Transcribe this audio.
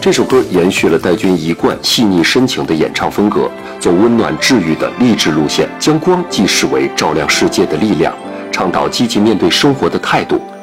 这首歌延续了戴军一贯细腻深情的演唱风格，走温暖治愈的励志路线，将光既视为照亮世界的力量，倡导积极面对生活的态度，